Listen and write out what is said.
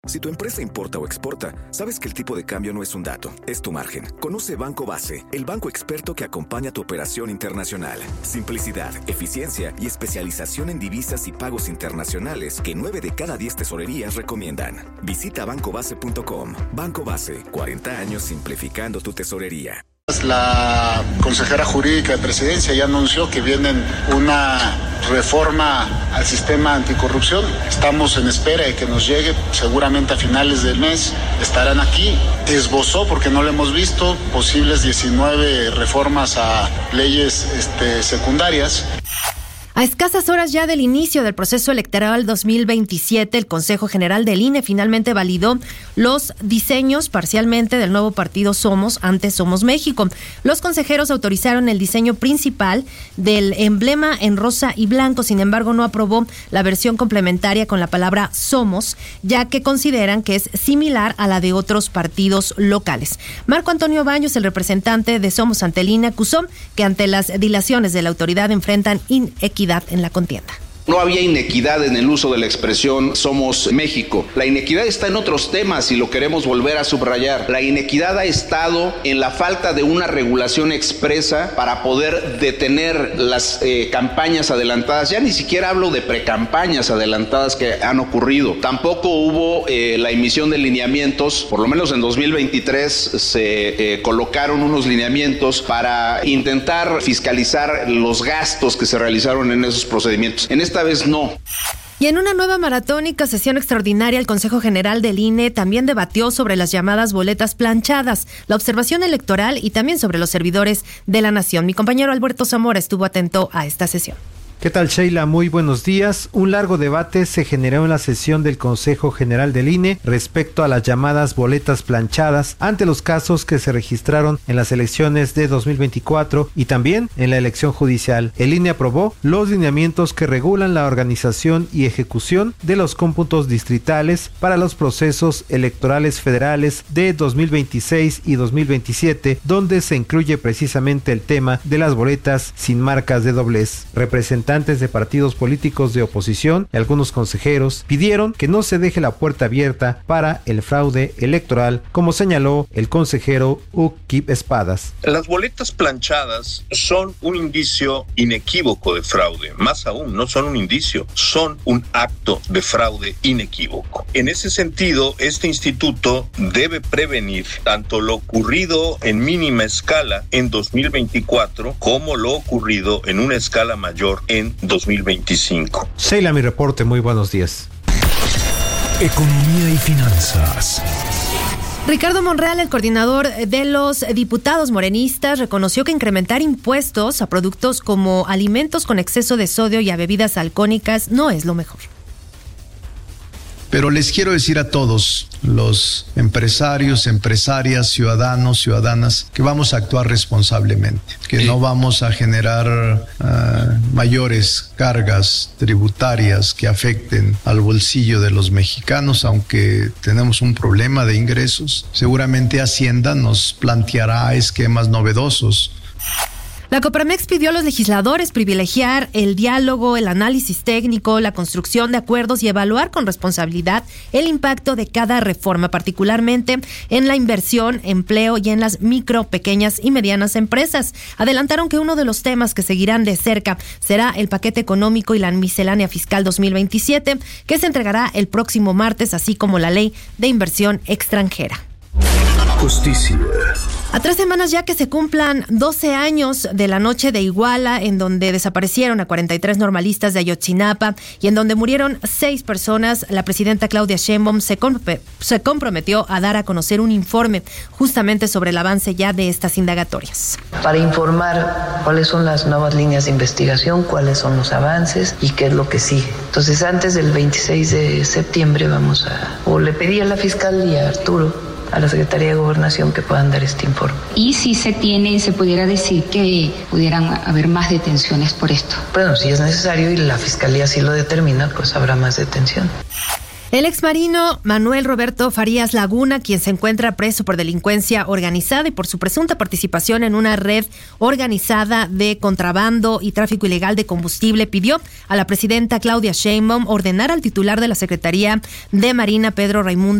Si tu empresa importa o exporta, sabes que el tipo de cambio no es un dato, es tu margen. Conoce Banco Base, el banco experto que acompaña tu operación internacional. Simplicidad, eficiencia y especialización en divisas y pagos internacionales que 9 de cada 10 tesorerías recomiendan. Visita bancobase.com. Banco Base, 40 años simplificando tu tesorería. La consejera jurídica de Presidencia ya anunció que viene una reforma al sistema anticorrupción. Estamos en espera de que nos llegue, seguramente a finales del mes estarán aquí. Esbozó, porque no lo hemos visto, posibles 19 reformas a leyes secundarias. A escasas horas ya del inicio del proceso electoral 2027, el Consejo General del INE finalmente validó los diseños parcialmente del nuevo partido Somos, antes Somos México. Los consejeros autorizaron el diseño principal del emblema en rosa y blanco, sin embargo no aprobó la versión complementaria con la palabra Somos, ya que consideran que es similar a la de otros partidos locales. Marco Antonio Baños, el representante de Somos ante el INE, acusó que ante las dilaciones de la autoridad enfrentan inequidad en la contienda. No había inequidad en el uso de la expresión Somos México. La inequidad está en otros temas y lo queremos volver a subrayar. La inequidad ha estado en la falta de una regulación expresa para poder detener las campañas adelantadas. Ya ni siquiera hablo de precampañas adelantadas que han ocurrido. Tampoco hubo la emisión de lineamientos. Por lo menos en 2023 se colocaron unos lineamientos para intentar fiscalizar los gastos que se realizaron en esos procedimientos. En esta vez no. Y en una nueva maratónica sesión extraordinaria, el Consejo General del INE también debatió sobre las llamadas boletas planchadas, la observación electoral y también sobre los servidores de la nación. Mi compañero Alberto Zamora estuvo atento a esta sesión. ¿Qué tal, Sheila? Muy buenos días. Un largo debate se generó en la sesión del Consejo General del INE respecto a las llamadas boletas planchadas ante los casos que se registraron en las elecciones de 2024 y también en la elección judicial. El INE aprobó los lineamientos que regulan la organización y ejecución de los cómputos distritales para los procesos electorales federales de 2026 y 2027, donde se incluye precisamente el tema de las boletas sin marcas de doblez. Representantes de partidos políticos de oposición y algunos consejeros pidieron que no se deje la puerta abierta para el fraude electoral, como señaló el consejero Uquib Espadas. Las boletas planchadas son un indicio inequívoco de fraude. Más aún, no son un indicio, son un acto de fraude inequívoco. En ese sentido, este instituto debe prevenir tanto lo ocurrido en mínima escala en 2024 como lo ocurrido en una escala mayor en 2025. Sheila, mi reporte, muy buenos días. Economía y finanzas. Ricardo Monreal, el coordinador de los diputados morenistas, reconoció que incrementar impuestos a productos como alimentos con exceso de sodio y a bebidas alcohólicas no es lo mejor. Pero les quiero decir a todos, los empresarios, empresarias, ciudadanos, ciudadanas, que vamos a actuar responsablemente, que no vamos a generar mayores cargas tributarias que afecten al bolsillo de los mexicanos, aunque tenemos un problema de ingresos. Seguramente Hacienda nos planteará esquemas novedosos. La Coparmex pidió a los legisladores privilegiar el diálogo, el análisis técnico, la construcción de acuerdos y evaluar con responsabilidad el impacto de cada reforma, particularmente en la inversión, empleo y en las micro, pequeñas y medianas empresas. Adelantaron que uno de los temas que seguirán de cerca será el paquete económico y la miscelánea fiscal 2027, que se entregará el próximo martes, así como la ley de inversión extranjera. Justicia. A 3 semanas ya que se cumplan 12 años de la noche de Iguala, en donde desaparecieron a 43 normalistas de Ayotzinapa y en donde murieron 6 personas, la presidenta Claudia Sheinbaum se comprometió a dar a conocer un informe justamente sobre el avance ya de estas indagatorias. Para informar cuáles son las nuevas líneas de investigación, cuáles son los avances y qué es lo que sigue. Entonces, antes del 26 de septiembre le pedí a la fiscal y a Arturo, a la Secretaría de Gobernación, que puedan dar este informe. Y si se pudiera decir que pudieran haber más detenciones por esto. Bueno, si es necesario y la Fiscalía así lo determina, pues habrá más detención. El exmarino Manuel Roberto Farías Laguna, quien se encuentra preso por delincuencia organizada y por su presunta participación en una red organizada de contrabando y tráfico ilegal de combustible, pidió a la presidenta Claudia Sheinbaum ordenar al titular de la Secretaría de Marina, Pedro Raimundo